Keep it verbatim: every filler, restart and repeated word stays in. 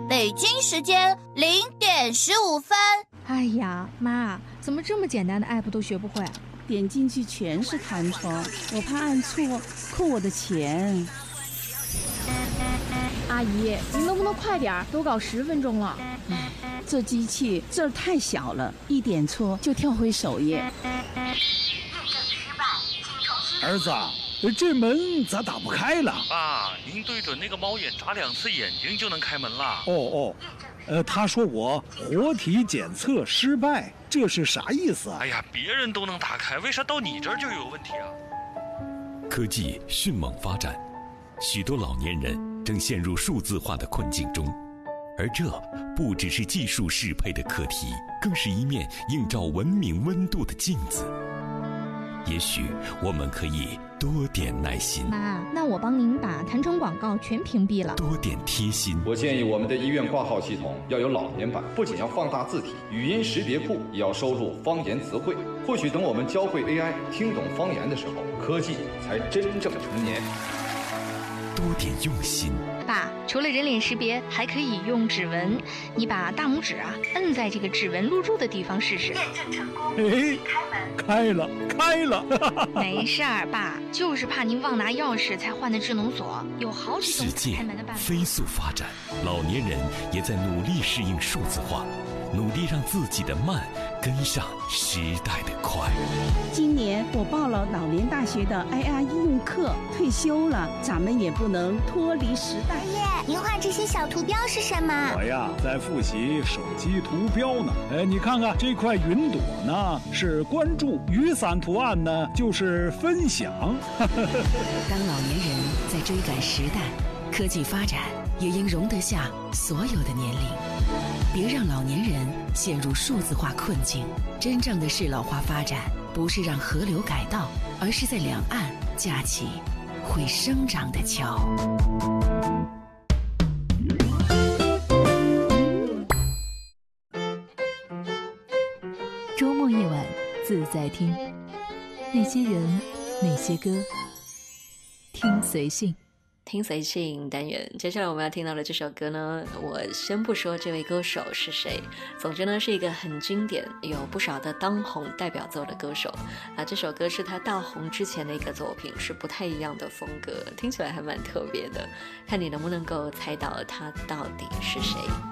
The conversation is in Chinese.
北京时间零点十五分。 哎呀，妈，怎么这么简单的 app 都学不会啊？ 点进去全是弹窗，我怕按错扣我的钱。 阿姨，您能不能快点？都搞十分钟了。 唉，这机器字儿太小了，一点错就跳回首页。 儿子，这门咋打不开了？ 爸，您对准那个猫眼眨两次眼睛就能开门了。 哦哦，呃，他说我活体检测失败，这是啥意思啊？ 哎呀，别人都能打开，为啥到你这儿就有问题啊？ 科技迅猛发展，许多老年人正陷入数字化的困境中，而这不只是技术适配的课题，更是一面映照文明温度的镜子。也许我们可以多点耐心。 妈，那我帮您把弹窗广告全屏蔽了。 多点贴心。 我建议我们的医院挂号系统要有老年版，不仅要放大字体，语音识别库也要收录方言词汇。或许等我们教会 A I 听懂方言的时候，科技才真正成年。 多点用心。 爸，除了人脸识别，还可以用指纹。你把大拇指啊摁在这个指纹录入的地方试试。验证成功。 哎，开门。开了，开了。 没事儿，爸，就是怕您忘拿钥匙才换的智能锁，有好几种开门的办法。 世界飞速发展，老年人也在努力适应数字化，努力让自己的慢跟上时代的快。 今年我报了老年大学的 I R 应用课，退休了，咱们也不能脱离时代。 爷爷，您画这些小图标是什么？ 我呀，在复习手机图标呢。哎，你看看这块云朵呢，是关注；雨伞图案呢，就是分享。 当老年人在追赶时代，科技发展也应容得下所有的年龄。别让老年人陷入数字化困境。真正的适老化发展，不是让河流改道，而是在两岸架起会生长的桥。 周末夜晚自在听，那些人，那些歌，听随性。 听随性单元，接下来我们要听到的这首歌呢，我先不说这位歌手是谁，总之呢是一个很经典，有不少的当红代表作的歌手啊。这首歌是他大红之前的一个作品，是不太一样的风格，听起来还蛮特别的，看你能不能够猜到他到底是谁。